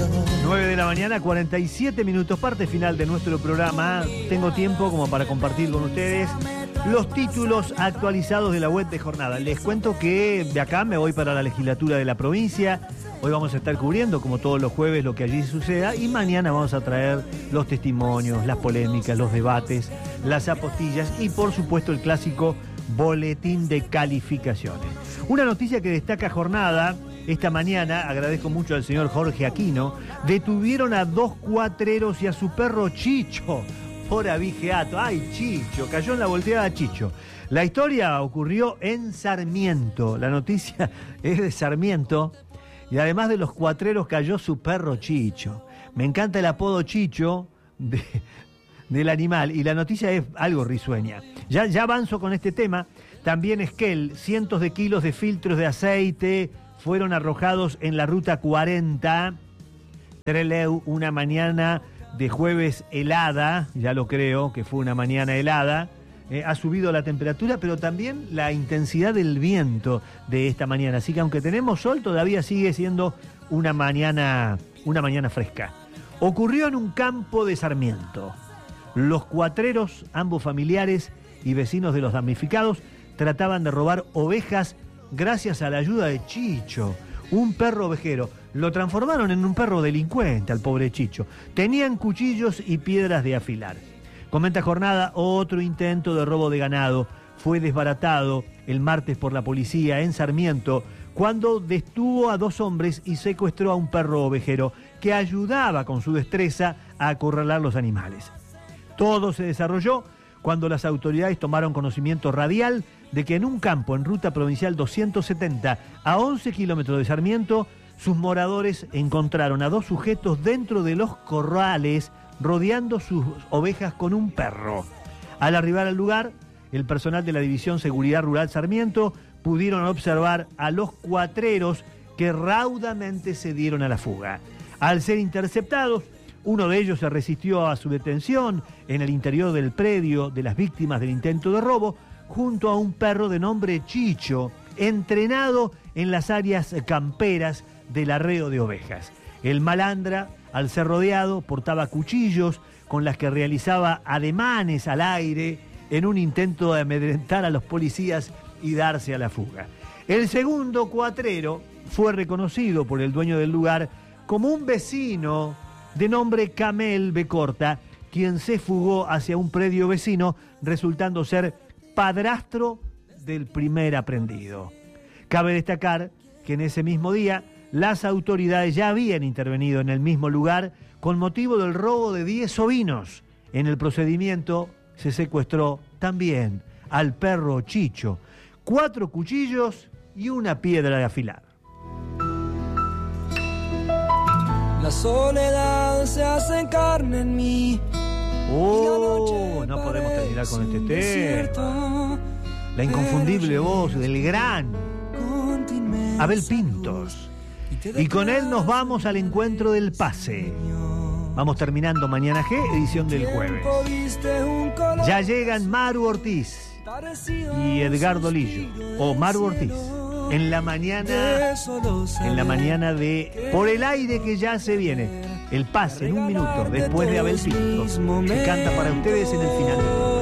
9 de la mañana, 47 minutos, parte final de nuestro programa. Tengo tiempo como para compartir con ustedes los títulos actualizados de la web de jornada. Les cuento que de acá me voy para la legislatura de la provincia. Hoy vamos a estar cubriendo, como todos los jueves, lo que allí suceda. Y mañana vamos a traer los testimonios, las polémicas, los debates, las apostillas y, por supuesto, el clásico boletín de calificaciones. Una noticia que destaca jornada. Esta mañana, agradezco mucho al señor Jorge Aquino, detuvieron a 2 cuatreros y a su perro Chicho por abigeato. ¡Ay, Chicho! Cayó en la volteada Chicho. La historia ocurrió en Sarmiento. La noticia es de Sarmiento. Y además de los cuatreros cayó su perro Chicho. Me encanta el apodo Chicho del animal. Y la noticia es algo risueña. Ya avanzo con este tema. También Esquel, cientos de kilos de filtros de aceite fueron arrojados en la ruta 40. Trelew, una mañana de jueves helada, ya lo creo que fue una mañana helada. Ha subido la temperatura, pero también la intensidad del viento de esta mañana. Así que aunque tenemos sol, todavía sigue siendo una mañana fresca. Ocurrió en un campo de Sarmiento. Los cuatreros, ambos familiares y vecinos de los damnificados, trataban de robar ovejas gracias a la ayuda de Chicho, un perro ovejero. Lo transformaron en un perro delincuente al pobre Chicho. Tenían cuchillos y piedras de afilar. Comenta Jornada, otro intento de robo de ganado fue desbaratado el martes por la policía en Sarmiento cuando detuvo a 2 hombres y secuestró a un perro ovejero que ayudaba con su destreza a acorralar los animales. Todo se desarrolló cuando las autoridades tomaron conocimiento radial de que en un campo en ruta provincial 270 a 11 kilómetros de Sarmiento, sus moradores encontraron a 2 sujetos dentro de los corrales rodeando sus ovejas con un perro. Al arribar al lugar, el personal de la División Seguridad Rural Sarmiento pudieron observar a los cuatreros que raudamente se dieron a la fuga. Al ser interceptados, uno de ellos se resistió a su detención en el interior del predio de las víctimas del intento de robo, junto a un perro de nombre Chicho, entrenado en las áreas camperas del arreo de ovejas. El malandra, al ser rodeado, portaba cuchillos con las que realizaba ademanes al aire en un intento de amedrentar a los policías y darse a la fuga. El segundo cuatrero fue reconocido por el dueño del lugar como un vecino de nombre Camel Becorta, quien se fugó hacia un predio vecino, resultando ser padrastro del primer aprendido. Cabe destacar que en ese mismo día las autoridades ya habían intervenido en el mismo lugar con motivo del robo de 10 ovinos. En el procedimiento se secuestró también al perro Chicho, 4 cuchillos y una piedra de afilar. La soledad se hace carne en mí. No podemos terminar con este tema. La inconfundible voz del gran Abel Pintos. Y con él nos vamos al encuentro del pase. Vamos terminando Mañana G, edición del jueves. Ya llegan Maru Ortiz y Edgardo Lillo, o Maru Ortiz, en la mañana de Por el Aire, que ya se viene. El pase en un minuto después de Abel Pintos, que canta para ustedes en el final.